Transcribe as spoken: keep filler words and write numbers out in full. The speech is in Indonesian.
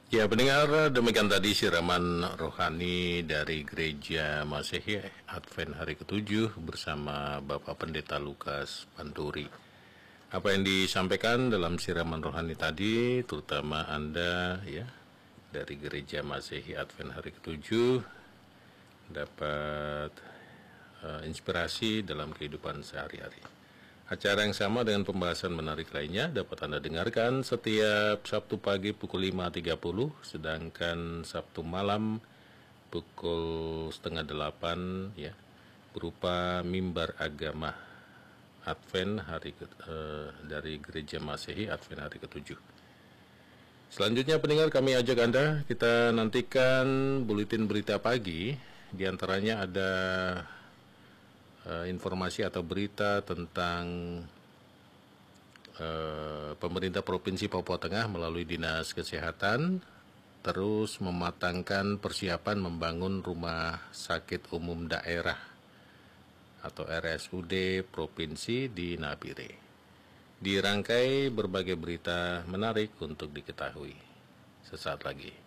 Ya, pendengar, demikian tadi siraman rohani dari Gereja Masehi Advent hari ketujuh bersama Bapak Pendeta Lukas Panturi. Apa yang disampaikan dalam siraman rohani tadi, terutama Anda ya dari Gereja Masehi Advent hari ketujuh, dapat uh, inspirasi dalam kehidupan sehari-hari. Acara yang sama dengan pembahasan menarik lainnya dapat Anda dengarkan setiap Sabtu pagi pukul lima tiga puluh, sedangkan Sabtu malam pukul setengah delapan ya, berupa mimbar agama Advent hari ke, eh, dari Gereja Masehi Advent hari ketujuh. Selanjutnya pendengar, kami ajak Anda, kita nantikan buletin berita pagi. Di antaranya ada Uh, informasi atau berita tentang uh, pemerintah Provinsi Papua Tengah melalui Dinas Kesehatan terus mematangkan persiapan membangun rumah sakit umum daerah atau R S U D Provinsi di Nabire. Dirangkai berbagai berita menarik untuk diketahui. Sesaat lagi.